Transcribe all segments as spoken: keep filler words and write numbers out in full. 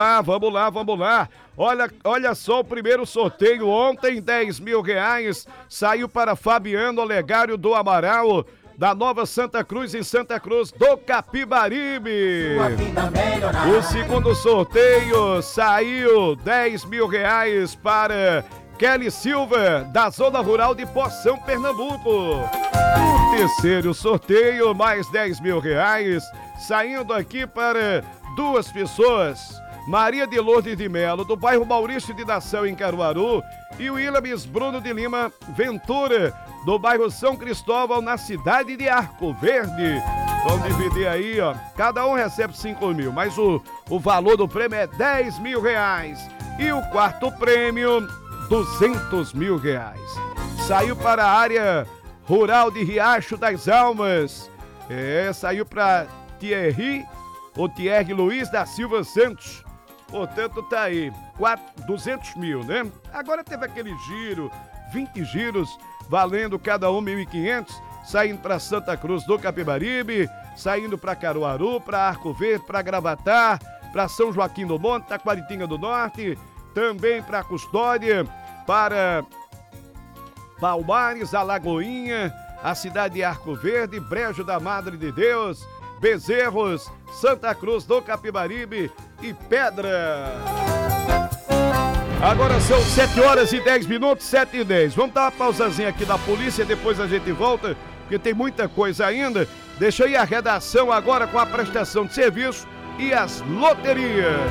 Ah, vamos lá, vamos lá. Olha, olha só o primeiro sorteio ontem, dez mil reais, saiu para Fabiano Olegário do Amaral, da Nova Santa Cruz, em Santa Cruz do Capibaribe. O segundo sorteio saiu dez mil reais para Kelly Silva, da Zona Rural de Poção, Pernambuco. O terceiro sorteio, mais dez mil reais, saindo aqui para duas pessoas. Maria de Lourdes de Melo, do bairro Maurício de Nação, em Caruaru, e o Williams Bruno de Lima Ventura, do bairro São Cristóvão, na cidade de Arco Verde. Vamos dividir aí, ó. Cada um recebe cinco mil, mas o, o valor do prêmio é dez mil reais. E o quarto prêmio, duzentos mil reais. Saiu para a área rural de Riacho das Almas. É, saiu para Thierry, ou Thierry Luiz da Silva Santos. Portanto, tá aí, duzentos mil, né? Agora teve aquele giro, vinte giros, valendo cada um mil e quinhentos, saindo para Santa Cruz do Capibaribe, saindo para Caruaru, para Arco Verde, para Gravatar, para São Joaquim do Monte, Taquaritinga do Norte, também para Custódia, para Palmares, Alagoinha, a cidade de Arco Verde, Brejo da Madre de Deus, Bezerros, Santa Cruz do Capibaribe e Pedra. Agora são sete horas e dez minutos, sete e dez. Vamos dar uma pausazinha aqui da polícia, depois a gente volta, porque tem muita coisa ainda. Deixa aí a redação agora com a prestação de serviço e as loterias.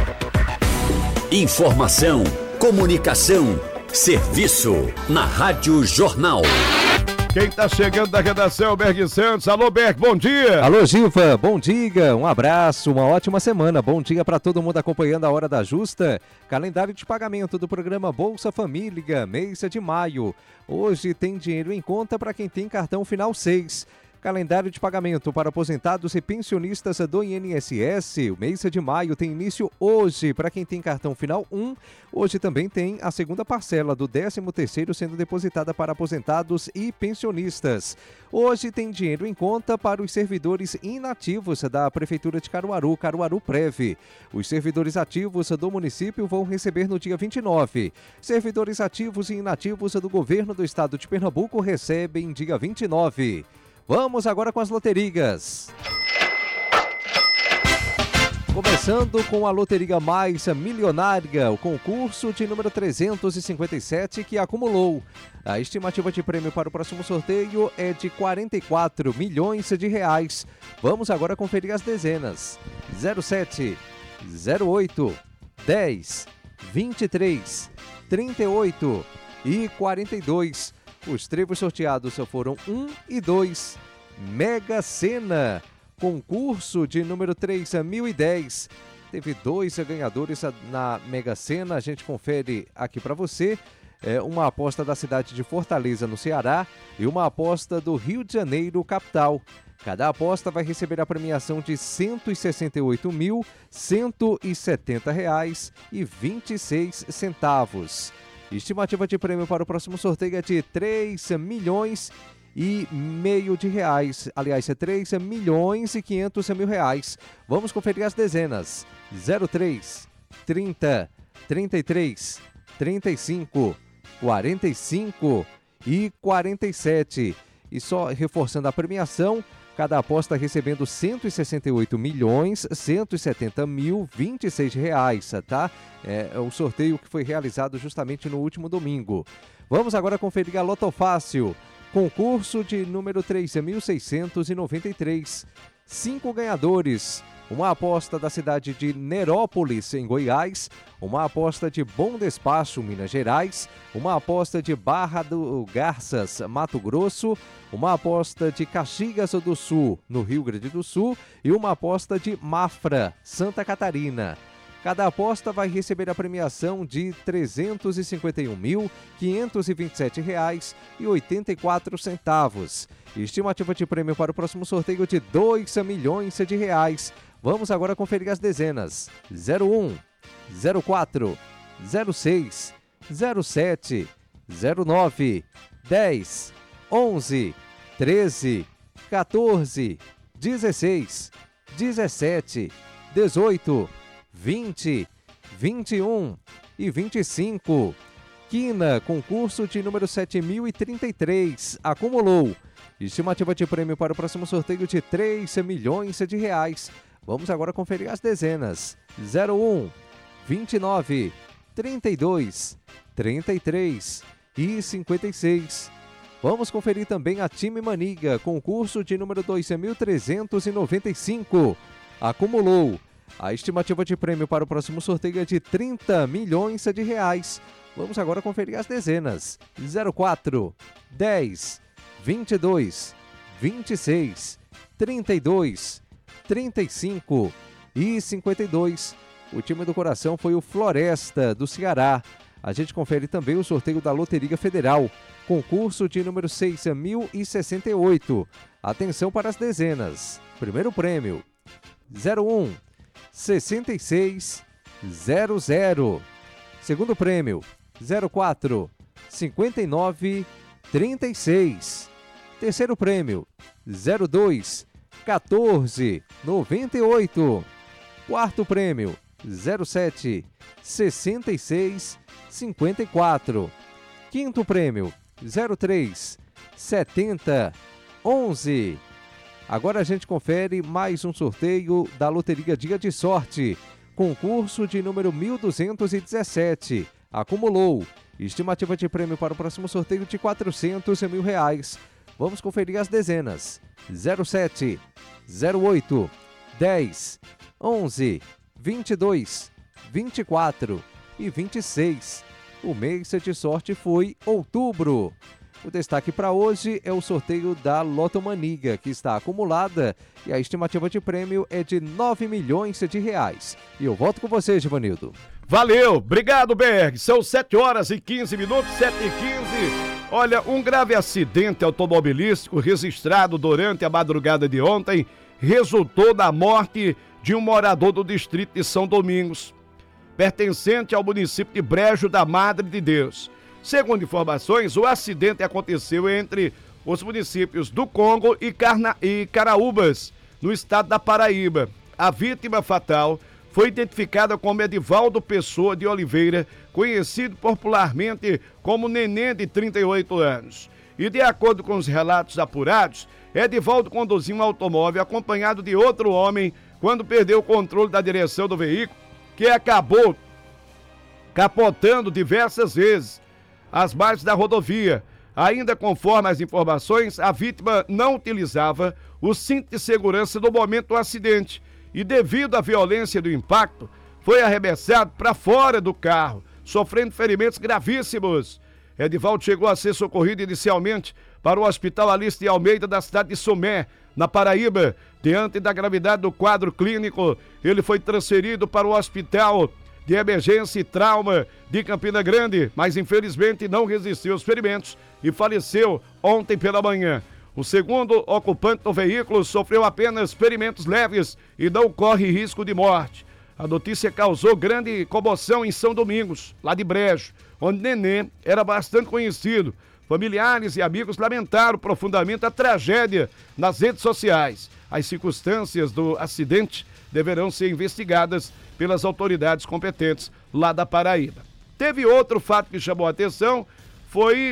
Informação, comunicação, serviço na Rádio Jornal. Quem tá chegando da redação, Berg Santos. Alô, Berg, bom dia. Alô, Giva, bom dia, um abraço, uma ótima semana. Bom dia para todo mundo acompanhando a Hora da Justa. Calendário de pagamento do programa Bolsa Família, mês de maio. Hoje tem dinheiro em conta para quem tem cartão final seis. Calendário de pagamento para aposentados e pensionistas do I N S S. O mês de maio tem início hoje para quem tem cartão final um. Hoje também tem a segunda parcela do décimo terceiro sendo depositada para aposentados e pensionistas. Hoje tem dinheiro em conta para os servidores inativos da Prefeitura de Caruaru, Caruaru Prev. Os servidores ativos do município vão receber no dia vinte e nove. Servidores ativos e inativos do governo do estado de Pernambuco recebem dia vinte e nove. Vamos agora com as loterias. Começando com a Loteria Mais Milionária, o concurso de número trezentos e cinquenta e sete que acumulou. A estimativa de prêmio para o próximo sorteio é de quarenta e quatro milhões de reais. Vamos agora conferir as dezenas. zero sete, zero oito, dez, vinte e três, trinta e oito e quarenta e dois. Os trevos sorteados foram um e dois. Mega Sena, concurso de número três mil e dez. Teve dois ganhadores na Mega Sena, a gente confere aqui para você. É uma aposta da cidade de Fortaleza, no Ceará, e uma aposta do Rio de Janeiro, capital. Cada aposta vai receber a premiação de cento e sessenta e oito mil, cento e setenta reais e vinte e seis centavos. Estimativa de prêmio para o próximo sorteio é de três milhões e meio de reais. Aliás, é três milhões e quinhentos mil reais. Vamos conferir as dezenas. zero três, trinta, trinta e três, trinta e cinco, quarenta e cinco e quarenta e sete. E só reforçando a premiação, cada aposta recebendo cento e sessenta e oito milhões, cento e setenta mil, vinte e seis reais, tá? É o sorteio que foi realizado justamente no último domingo. Vamos agora conferir a Loto Fácil, concurso de número três mil seiscentos e noventa e três. Cinco ganhadores. Uma aposta da cidade de Nerópolis, em Goiás, uma aposta de Bom Despacho, Minas Gerais, uma aposta de Barra do Garças, Mato Grosso, uma aposta de Caxias do Sul, no Rio Grande do Sul, e uma aposta de Mafra, Santa Catarina. Cada aposta vai receber a premiação de trezentos e cinquenta e um mil, quinhentos e vinte e sete reais e oitenta e quatro centavos. Estimativa de prêmio para o próximo sorteio de dois milhões de reais. Vamos agora conferir as dezenas. zero um, zero quatro, zero seis, zero sete, zero nove, dez, onze, treze, quatorze, dezesseis, dezessete, dezoito, vinte, vinte e um e vinte e cinco. Quina, concurso de número sete mil e trinta e três, acumulou. Estimativa de prêmio para o próximo sorteio de três milhões de reais. Vamos agora conferir as dezenas. zero um, vinte e nove, trinta e dois, trinta e três e cinquenta e seis. Vamos conferir também a Time Maniga, concurso de número dois mil trezentos e noventa e cinco. Acumulou. A estimativa de prêmio para o próximo sorteio é de trinta milhões de reais. Vamos agora conferir as dezenas. zero quatro, dez, vinte e dois, vinte e seis, trinta e dois, trinta e cinco e cinquenta e dois. O time do coração foi o Floresta, do Ceará. A gente confere também o sorteio da Loteria Federal, concurso de número seis mil e sessenta e oito. Atenção para as dezenas. Primeiro prêmio, zero um, sessenta e seis, zero zero. Segundo prêmio, zero quatro, cinquenta e nove, trinta e seis. Terceiro prêmio, zero dois, quatorze, noventa e oito. Quarto prêmio, zero sete, sessenta e seis, cinquenta e quatro. Quinto prêmio, zero três, setenta, onze. Agora a gente confere mais um sorteio da Loteria Dia de Sorte, concurso de número mil duzentos e dezessete. Acumulou. Estimativa de prêmio para o próximo sorteio de quatrocentos mil reais. Vamos conferir as dezenas. zero sete, zero oito, dez, onze, vinte e dois, vinte e quatro e vinte e seis. O mês de sorte foi outubro. O destaque para hoje é o sorteio da Loto Maniga, que está acumulada, e a estimativa de prêmio é de nove milhões de reais. E eu volto com você, Givanildo. Valeu, obrigado, Berg. São sete horas e quinze minutos, sete e quinze. Olha, um grave acidente automobilístico registrado durante a madrugada de ontem resultou na morte de um morador do distrito de São Domingos, pertencente ao município de Brejo da Madre de Deus. Segundo informações, o acidente aconteceu entre os municípios do Congo e, Carna... e Caraúbas, no estado da Paraíba. A vítima fatal foi identificada como Edivaldo Pessoa de Oliveira, conhecido popularmente como Neném, de trinta e oito anos. E de acordo com os relatos apurados, Edivaldo conduzia um automóvel acompanhado de outro homem quando perdeu o controle da direção do veículo, que acabou capotando diversas vezes as margens da rodovia. Ainda conforme as informações, a vítima não utilizava o cinto de segurança no momento do acidente e, devido à violência do impacto, foi arremessado para fora do carro, sofrendo ferimentos gravíssimos. Edivaldo chegou a ser socorrido inicialmente para o Hospital Alice de Almeida da cidade de Sumé, na Paraíba. Diante da gravidade do quadro clínico, ele foi transferido para o Hospital de Emergência e Trauma de Campina Grande, mas infelizmente não resistiu aos ferimentos e faleceu ontem pela manhã. O segundo ocupante do veículo sofreu apenas ferimentos leves e não corre risco de morte. A notícia causou grande comoção em São Domingos, lá de Brejo, onde Nenê era bastante conhecido. Familiares e amigos lamentaram profundamente a tragédia nas redes sociais. As circunstâncias do acidente deverão ser investigadas pelas autoridades competentes lá da Paraíba. Teve outro fato que chamou a atenção, foi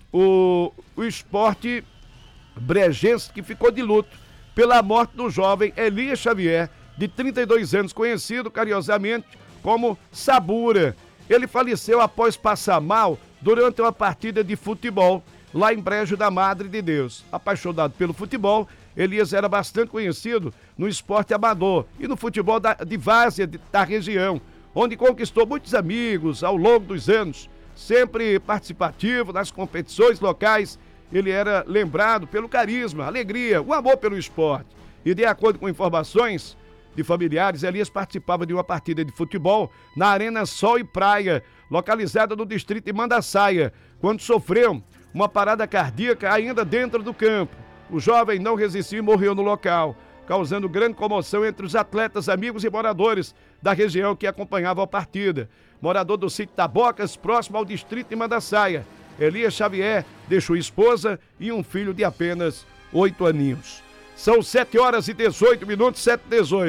o, o esporte brejense, que ficou de luto pela morte do jovem Elias Xavier, de trinta e dois anos, conhecido carinhosamente como Sabura. Ele faleceu após passar mal durante uma partida de futebol lá em Brejo da Madre de Deus. Apaixonado pelo futebol, Elias era bastante conhecido no esporte amador e no futebol da, de várzea de, da região, onde conquistou muitos amigos ao longo dos anos. Sempre participativo nas competições locais, ele era lembrado pelo carisma, alegria, o amor pelo esporte. E de acordo com informações de familiares, Elias participava de uma partida de futebol na Arena Sol e Praia, localizada no distrito de Mandaçaia, quando sofreu uma parada cardíaca ainda dentro do campo. O jovem não resistiu e morreu no local, causando grande comoção entre os atletas, amigos e moradores da região que acompanhavam a partida. Morador do sítio Tabocas, próximo ao distrito de Mandaçaia, Elias Xavier deixou esposa e um filho de apenas oito aninhos. São sete horas e dezoito minutos, sete e dezoito.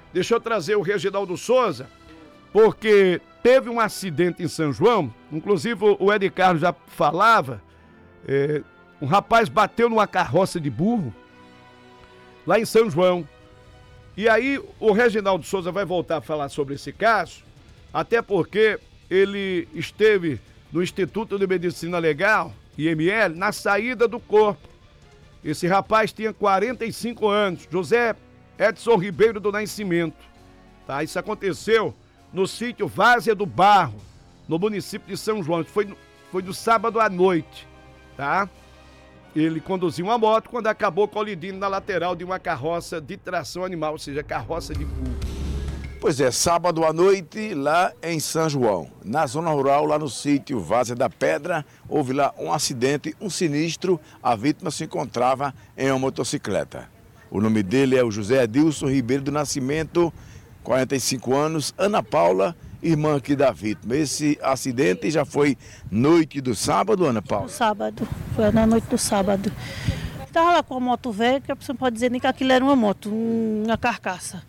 deixa eu trazer o Reginaldo Souza, porque teve um acidente em São João, inclusive o Ed Carlos já falava, é, um rapaz bateu numa carroça de burro, lá em São João. E aí o Reginaldo Souza vai voltar a falar sobre esse caso, até porque ele esteve no Instituto de Medicina Legal, I M L, na saída do corpo. Esse rapaz tinha quarenta e cinco anos, José Edson Ribeiro do Nascimento. Tá? Isso aconteceu no sítio Várzea do Barro, no município de São João. Foi no, foi no sábado à noite, tá? Ele conduziu uma moto quando acabou colidindo na lateral de uma carroça de tração animal, ou seja, carroça de burro. Pois é, sábado à noite lá em São João, na zona rural, lá no sítio Várzea da Pedra, houve lá um acidente, um sinistro. A vítima se encontrava em uma motocicleta. O nome dele é o José Edilson Ribeiro do Nascimento, quarenta e cinco anos, Ana Paula, irmã aqui da vítima. Esse acidente já foi noite do sábado, Ana Paula? No sábado, foi na noite do sábado. Estava lá com a moto velha, que a pessoa não pode dizer nem que aquilo era uma moto, uma carcaça.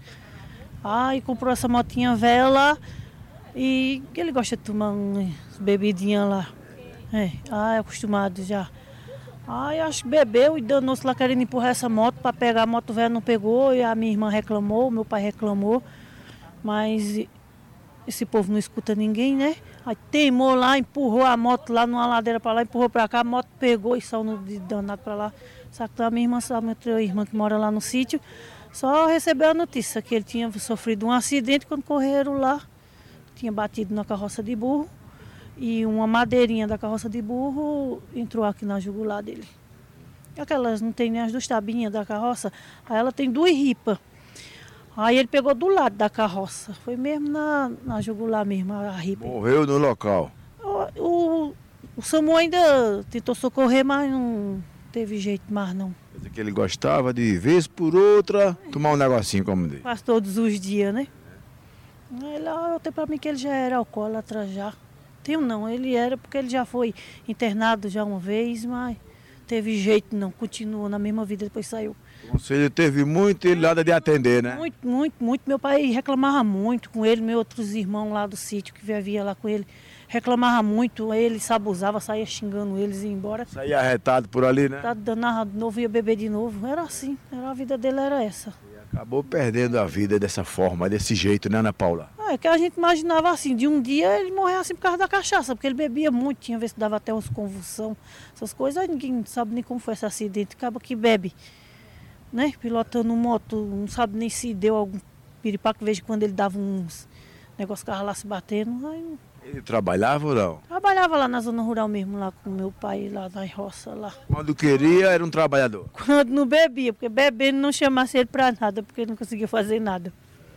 Aí comprou essa motinha velha lá e ele gosta de tomar umas bebidinhas lá. É, ah, é acostumado já. Aí acho que bebeu e danou-se lá querendo empurrar essa moto para pegar. A moto velha não pegou e a minha irmã reclamou, meu pai reclamou. Mas esse povo não escuta ninguém, né? Aí teimou lá, empurrou a moto lá numa ladeira para lá, empurrou para cá, a moto pegou e saiu de danado para lá. Só que a minha irmã, a minha irmã que mora lá no sítio, só recebeu a notícia que ele tinha sofrido um acidente quando correram lá. Tinha batido na carroça de burro. E uma madeirinha da carroça de burro entrou aqui na jugular dele. Aquelas não tem nem as duas tabinhas da carroça, aí ela tem duas ripas. Aí ele pegou do lado da carroça, foi mesmo na, na jugular mesmo, a ripa. Morreu no local. O, o, o SAMU ainda tentou socorrer, mas não teve jeito mais não. Quer dizer que ele gostava de, vez por outra, tomar um negocinho como dele. Faz todos os dias, né? Ele, eu tenho pra mim que ele já era alcoólatra já. Tenho não, ele era porque ele já foi internado já uma vez, mas teve jeito não, continuou na mesma vida, depois saiu. O conselho teve muito e nada de atender, né? Muito, muito, muito. Meu pai reclamava muito com ele, meus outros irmãos lá do sítio que vivia lá com ele, reclamava muito, ele se abusava, saía xingando eles e ia embora. Saía arretado por ali, né? Tá danado de novo, ia beber de novo, era assim, era, a vida dele era essa. Acabou perdendo a vida dessa forma, desse jeito, né, Ana Paula? É que a gente imaginava assim, de um dia ele morrer assim por causa da cachaça, porque ele bebia muito, tinha vez que dava até uns convulsão, essas coisas, aí ninguém sabe nem como foi esse acidente, acaba que bebe, né, pilotando moto, não sabe nem se deu algum piripaque, vejo quando ele dava uns negócios que lá se batendo, aí... Ele trabalhava ou não? Trabalhava lá na zona rural mesmo, lá com meu pai, lá na roça, lá. Quando queria, era um trabalhador? Quando não bebia, porque bebendo não chamasse ele pra nada, porque ele não conseguia fazer nada.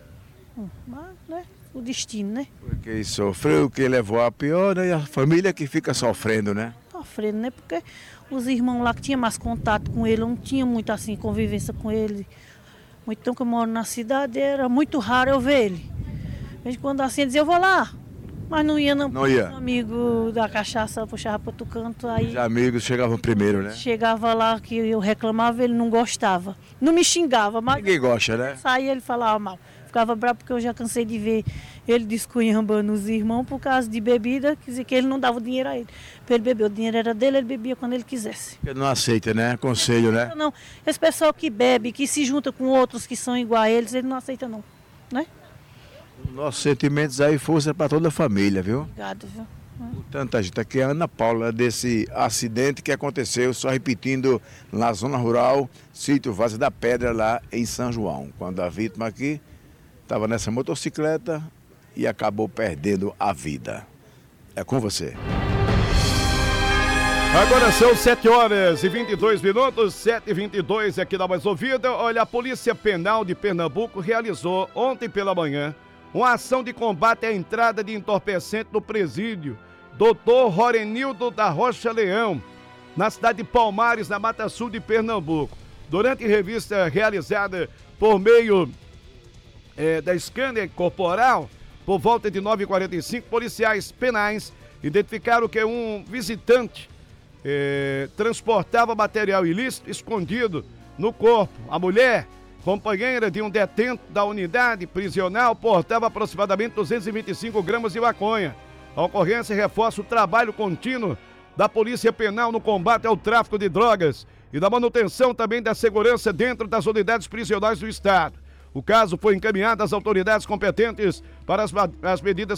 Mas, né, o destino, né? Porque ele sofreu, que levou a pior, né? E a família que fica sofrendo, né? Sofrendo, né? Porque os irmãos lá que tinham mais contato com ele, não tinham muito assim, convivência com ele. Muito tempo que eu moro na cidade, era muito raro eu ver ele. De vez em quando assim, ele dizia, eu vou lá. Mas não ia não, não ia. Um amigo da cachaça puxava para outro canto. Aí os amigos chegavam primeiro, né? Chegava lá que eu reclamava, ele não gostava. Não me xingava, mas... Ninguém gosta, né? Saía, ele falava mal. Ficava bravo porque eu já cansei de ver ele descunhambando os irmãos por causa de bebida, quer dizer que ele não dava o dinheiro a ele. Para ele beber, o dinheiro era dele, ele bebia quando ele quisesse. Ele não aceita, né? Conselho, né? Não, esse pessoal que bebe, que se junta com outros que são igual a eles, ele não aceita não, né? Nossos sentimentos aí, força para toda a família, viu? Obrigado, viu? Tanta gente aqui, a Ana Paula, desse acidente que aconteceu, só repetindo, na zona rural, sítio Várzea da Pedra, lá em São João. Quando a vítima aqui estava nessa motocicleta e acabou perdendo a vida. É com você. Agora são sete horas e vinte e dois minutos, sete e vinte e dois aqui da Mais Ouvida. Olha, a Polícia Penal de Pernambuco realizou ontem pela manhã uma ação de combate à entrada de entorpecente no presídio doutor Rorenildo da Rocha Leão, na cidade de Palmares, na Mata Sul de Pernambuco. Durante revista realizada por meio é, da scanner corporal, por volta de nove e quarenta e cinco, policiais penais identificaram que um visitante é, transportava material ilícito escondido no corpo. A mulher companheira de um detento da unidade prisional, portava aproximadamente duzentos e vinte e cinco gramas de maconha. A ocorrência reforça o trabalho contínuo da Polícia Penal no combate ao tráfico de drogas e da manutenção também da segurança dentro das unidades prisionais do Estado. O caso foi encaminhado às autoridades competentes para as, as medidas